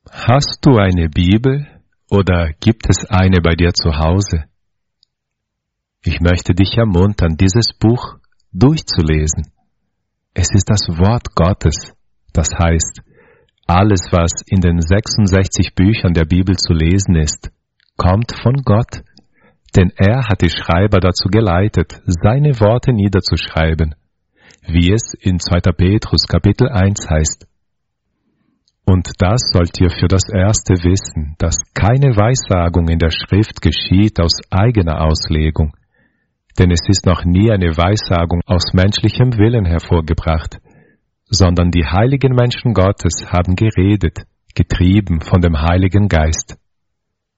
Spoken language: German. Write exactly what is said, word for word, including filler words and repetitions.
Hast du eine Bibel oder gibt es eine bei dir zu Hause? Ich möchte dich ermuntern, dieses Buch durchzulesen. Es ist das Wort Gottes, das heißt, alles, was in den sechsundsechzig Büchern der Bibel zu lesen ist, kommt von Gott, denn er hat die Schreiber dazu geleitet, seine Worte niederzuschreiben, wie es in zweiter Petrus Kapitel eins heißt. Und das sollt ihr für das Erste wissen, dass keine Weissagung in der Schrift geschieht aus eigener Auslegung, denn es ist noch nie eine Weissagung aus menschlichem Willen hervorgebracht, sondern die heiligen Menschen Gottes haben geredet, getrieben von dem Heiligen Geist.